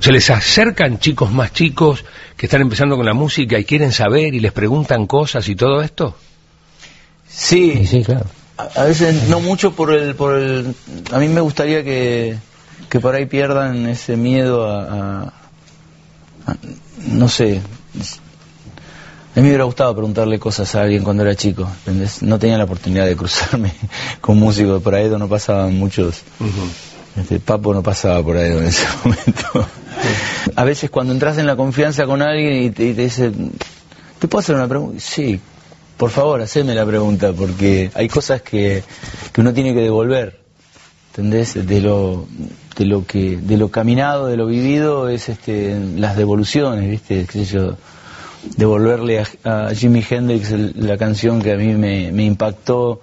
¿Se les acercan chicos más chicos que están empezando con la música y quieren saber y les preguntan cosas y todo esto? Sí, Sí, claro. a veces no mucho por el... A mí me gustaría que por ahí pierdan ese miedo a no sé. A mí me hubiera gustado preguntarle cosas a alguien cuando era chico, ¿entendés? No tenía la oportunidad de cruzarme con músicos, por ahí no pasaban muchos. Papo no pasaba por ahí en ese momento. A veces cuando entras en la confianza con alguien y te dice, ¿te puedo hacer una pregunta? Sí, por favor, haceme la pregunta, porque hay cosas que uno tiene que devolver, ¿entendés? De lo caminado, de lo vivido, es las devoluciones, ¿viste? ¿Qué sé yo? Devolverle a Jimi Hendrix la canción que a mí me impactó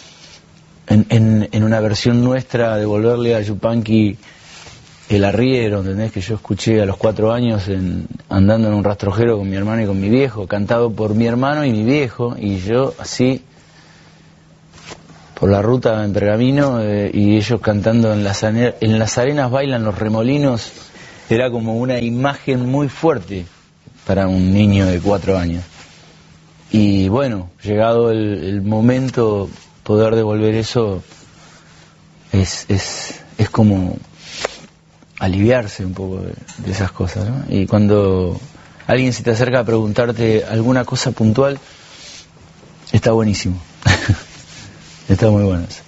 en una versión nuestra, devolverle a Yupanqui El Arriero, ¿entendés? Que yo escuché a los 4 años andando en un rastrojero con mi hermano y con mi viejo, cantado por mi hermano y mi viejo, y yo así por la ruta en Pergamino, y ellos cantando en las arenas bailan los remolinos. Era como una imagen muy fuerte para un niño de 4 años. Y bueno, llegado el momento, poder devolver eso es como aliviarse un poco de esas cosas, ¿no? Y cuando alguien se te acerca a preguntarte alguna cosa puntual, está buenísimo. Está muy bueno eso.